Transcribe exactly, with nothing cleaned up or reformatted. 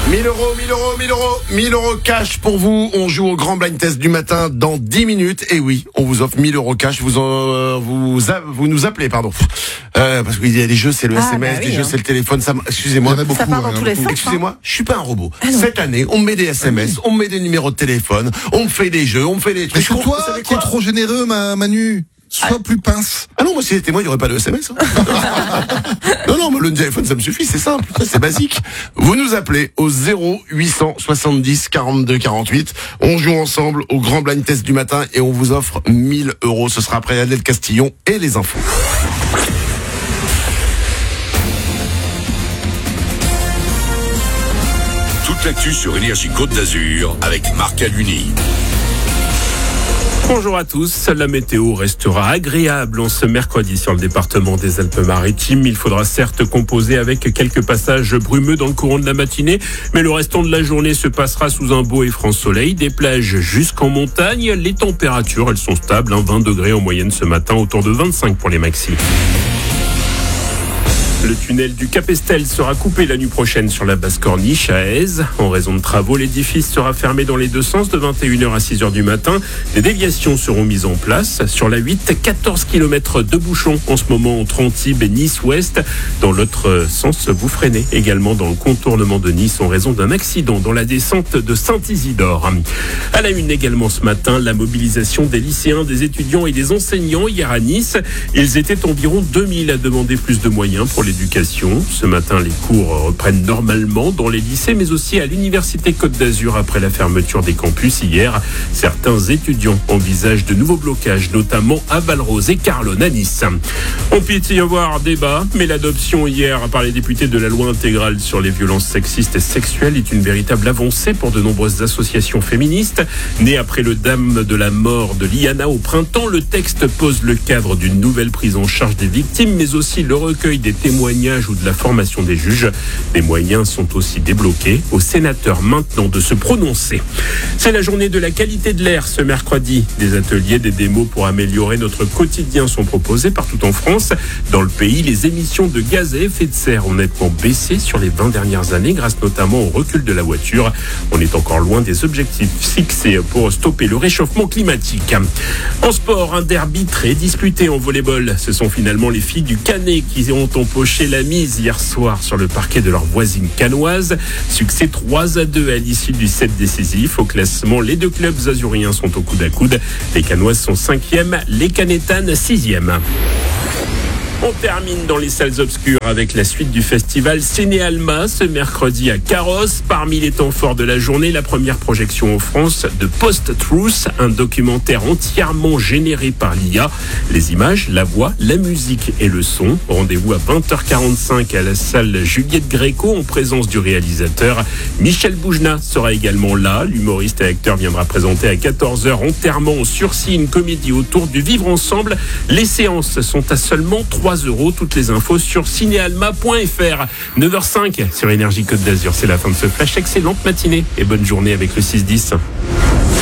mille euros, mille euros, mille euros, mille euros cash pour vous. On joue au grand blind test du matin dans dix minutes. Et oui, on vous offre mille euros cash. Vous, euh, vous, a, vous nous appelez, pardon. Euh, parce qu'il y a des jeux, c'est le ah, S M S, bah des oui, jeux, hein. c'est le téléphone. Ça, excusez-moi. Ça beaucoup, part dans tous les sens. Excusez-moi, je suis pas un robot. Ah Cette année, on me met des S M S, on me met des numéros de téléphone, on me fait des jeux, on me fait des trucs. Mais c'est toi qui es trop généreux, ma Manu. Sois ah. plus pince. Ah non, moi si c'était moi, il n'y aurait pas de S M S. Hein. non, non, mais le téléphone, ça me suffit, c'est simple, c'est basique. Vous nous appelez au zéro huit cent soixante-dix quarante-deux quarante-huit. On joue ensemble au grand blind test du matin et on vous offre mille euros. Ce sera après Adèle Castillon et les infos. Toute l'actu sur Énergie Côte d'Azur avec Marc Aluni. Bonjour à tous, la météo restera agréable en ce mercredi sur le département des Alpes-Maritimes. Il faudra certes composer avec quelques passages brumeux dans le courant de la matinée, mais le restant de la journée se passera sous un beau et franc soleil. Des plages jusqu'en montagne, les températures elles sont stables, hein, vingt degrés en moyenne ce matin, autour de vingt-cinq pour les maxis. Le tunnel du Cap Estel sera coupé la nuit prochaine sur la basse corniche à Aise. En raison de travaux, l'édifice sera fermé dans les deux sens de vingt et une heures à six heures du matin. Des déviations seront mises en place. Sur la huit, quatorze kilomètres de bouchons en ce moment entre Antibes et Nice-Ouest. Dans l'autre sens, vous freinez également dans le contournement de Nice en raison d'un accident dans la descente de Saint-Isidore. À la une également ce matin, la mobilisation des lycéens, des étudiants et des enseignants hier à Nice. Ils étaient environ deux mille à demander plus de moyens pour les l'éducation. Ce matin, les cours reprennent normalement dans les lycées, mais aussi à l'Université Côte d'Azur après la fermeture des campus hier. Certains étudiants envisagent de nouveaux blocages, notamment à Valrose et Carlone à Nice. On peut y avoir débat, mais l'adoption hier par les députés de la loi intégrale sur les violences sexistes et sexuelles est une véritable avancée pour de nombreuses associations féministes. Né après le drame de la mort de Liana au printemps, le texte pose le cadre d'une nouvelle prise en charge des victimes, mais aussi le recueil des témoignages ou de la formation des juges. Les moyens sont aussi débloqués. Aux sénateurs maintenant de se prononcer. C'est la journée de la qualité de l'air ce mercredi. Des ateliers, des démos pour améliorer notre quotidien sont proposés partout en France. Dans le pays, les émissions de gaz à effet de serre ont nettement baissé sur les vingt dernières années grâce notamment au recul de la voiture. On est encore loin des objectifs fixés pour stopper le réchauffement climatique. En sport, un derby très disputé en volleyball. Ce sont finalement les filles du Canet qui ont empoché la mise hier soir sur le parquet de leur voisine canoise. Succès trois à deux à l'issue du set décisif. Au classement, les deux clubs azuriens sont au coude à coude. Les canoises sont cinquième, les canetanes sixième. On termine dans les salles obscures avec la suite du festival Ciné-Alma ce mercredi à Carrosse. Parmi les temps forts de la journée, la première projection en France de Post-Truth, un documentaire entièrement généré par l'I A. Les images, la voix, la musique et le son. Rendez-vous à vingt heures quarante-cinq à la salle Juliette Gréco en présence du réalisateur. Michel Boujna sera également là. L'humoriste et acteur viendra présenter à quatorze heures Enterrement en sursis, une comédie autour du vivre ensemble. Les séances sont à seulement trois euros. Toutes les infos sur cinéalma point f r. neuf heures cinq sur Énergie Côte d'Azur. C'est la fin de ce flash. Excellente matinée et bonne journée avec le six dix.